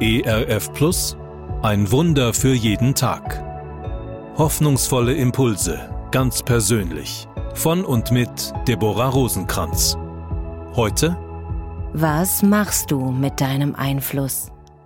ERF Plus, ein Wunder für jeden Tag. Hoffnungsvolle Impulse, ganz persönlich. Von und mit Deborah Rosenkranz. Heute: Was machst du mit deinem Einfluss?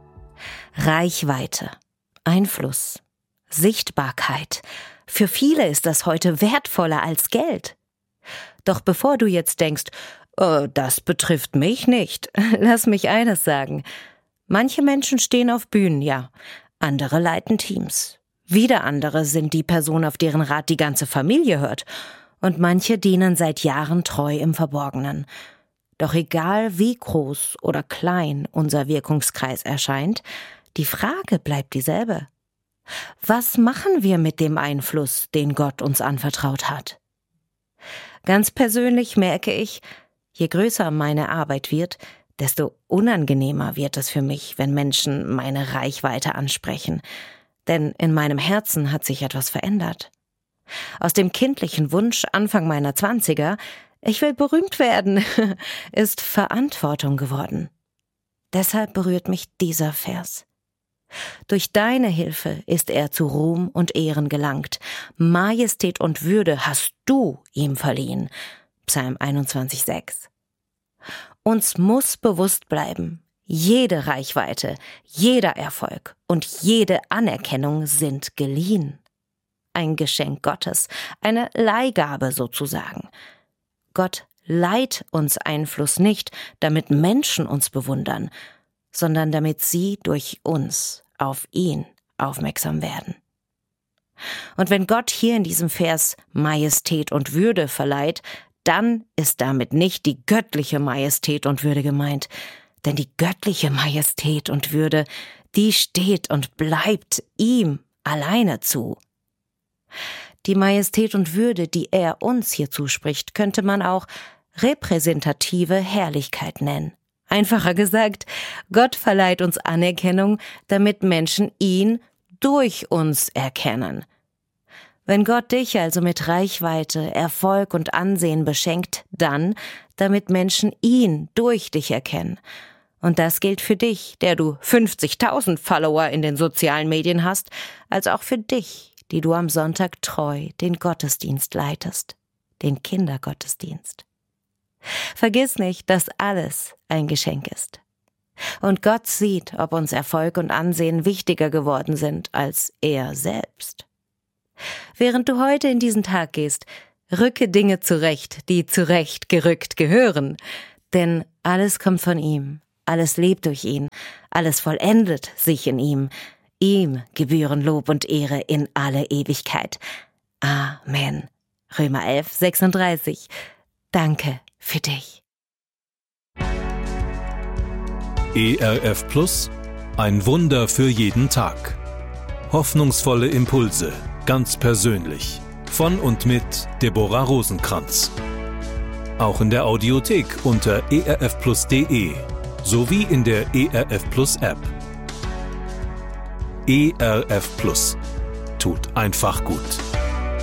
Reichweite, Einfluss, Sichtbarkeit. Für viele ist das heute wertvoller als Geld. Doch bevor du jetzt denkst, das betrifft mich nicht, lass mich eines sagen. Manche Menschen stehen auf Bühnen, ja. Andere leiten Teams. Wieder andere sind die Person, auf deren Rat die ganze Familie hört. Und manche dienen seit Jahren treu im Verborgenen. Doch egal wie groß oder klein unser Wirkungskreis erscheint, die Frage bleibt dieselbe. Was machen wir mit dem Einfluss, den Gott uns anvertraut hat? Ganz persönlich merke ich, je größer meine Arbeit wird, desto unangenehmer wird es für mich, wenn Menschen meine Reichweite ansprechen. Denn in meinem Herzen hat sich etwas verändert. Aus dem kindlichen Wunsch Anfang meiner 20er, ich will berühmt werden, ist Verantwortung geworden. Deshalb berührt mich dieser Vers. Durch deine Hilfe ist er zu Ruhm und Ehren gelangt. Majestät und Würde hast du ihm verliehen. Psalm 21,6. Uns muss bewusst bleiben, jede Reichweite, jeder Erfolg und jede Anerkennung sind geliehen. Ein Geschenk Gottes, eine Leihgabe sozusagen. Gott leiht uns Einfluss nicht, damit Menschen uns bewundern, sondern damit sie durch uns auf ihn aufmerksam werden. Und wenn Gott hier in diesem Vers Majestät und Würde verleiht, dann ist damit nicht die göttliche Majestät und Würde gemeint. Denn die göttliche Majestät und Würde, die steht und bleibt ihm alleine zu. Die Majestät und Würde, die er uns hier zuspricht, könnte man auch repräsentative Herrlichkeit nennen. Einfacher gesagt, Gott verleiht uns Anerkennung, damit Menschen ihn durch uns erkennen. Wenn Gott dich also mit Reichweite, Erfolg und Ansehen beschenkt, dann, damit Menschen ihn durch dich erkennen. Und das gilt für dich, der du 50.000 Follower in den sozialen Medien hast, als auch für dich, die du am Sonntag treu den Gottesdienst leitest, den Kindergottesdienst. Vergiss nicht, dass alles ein Geschenk ist. Und Gott sieht, ob uns Erfolg und Ansehen wichtiger geworden sind als er selbst. Während du heute in diesen Tag gehst, rücke Dinge zurecht, die zurecht gerückt gehören. Denn alles kommt von ihm, alles lebt durch ihn, alles vollendet sich in ihm. Ihm gebühren Lob und Ehre in alle Ewigkeit. Amen. Römer 11,36. Danke für dich. ERF Plus, ein Wunder für jeden Tag. Hoffnungsvolle Impulse, ganz persönlich. Von und mit Deborah Rosenkranz. Auch in der Audiothek unter erfplus.de sowie in der ERF Plus App. ERF Plus. Tut einfach gut.